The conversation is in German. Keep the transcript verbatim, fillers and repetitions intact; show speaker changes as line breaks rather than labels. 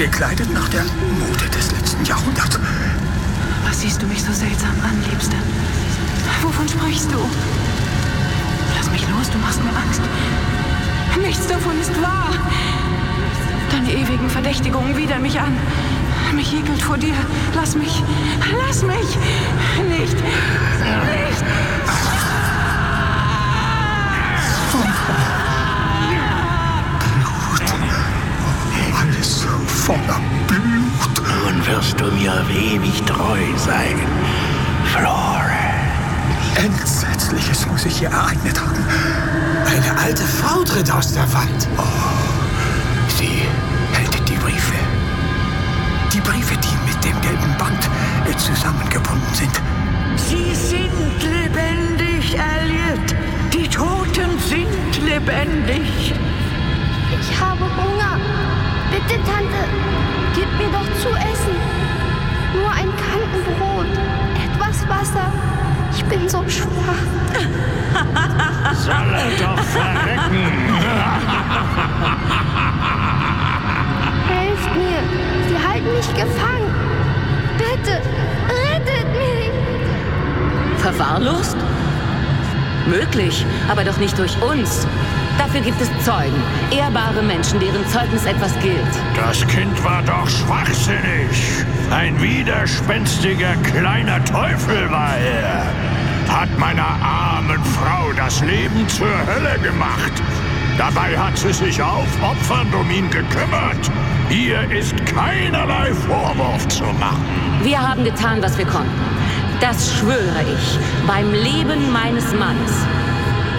Gekleidet nach der Mode des letzten Jahrhunderts.
Was siehst du mich so seltsam an, Liebste? Wovon sprichst du? Lass mich los, du machst mir Angst. Nichts davon ist wahr. Deine ewigen Verdächtigungen widern mich an. Mich ekelt vor dir. Lass mich. Lass mich. Nicht. Nicht.
Blut. Alles voller Blut.
Nun wirst du mir auf ewig treu sein, Florence.
Entsetzliches muss sich hier ereignet haben.
Eine alte Frau tritt aus der Wand.
Oh, sie hält die Briefe. Die Briefe, die mit dem gelben Band zusammengebunden sind.
Sie sind lebendig, Elliot. Die Toten sind lebendig.
Ich habe Hunger. Bitte, Tante, gib mir doch zu essen. Nur ein Kantenbrot, etwas Wasser. Ich bin so schwach.
Soll er doch verrecken.
Helft mir. Sie halten mich gefangen. Bitte, rettet mich.
Verwahrlost? Möglich, aber doch nicht durch uns. Dafür gibt es Zeugen, ehrbare Menschen, deren Zeugnis etwas gilt.
Das Kind war doch schwachsinnig. Ein widerspenstiger kleiner Teufel war er. Hat meiner armen Frau das Leben zur Hölle gemacht. Dabei hat sie sich aufopfernd um ihn gekümmert. Hier ist keinerlei Vorwurf zu machen.
Wir haben getan, was wir konnten. Das schwöre ich beim Leben meines Mannes.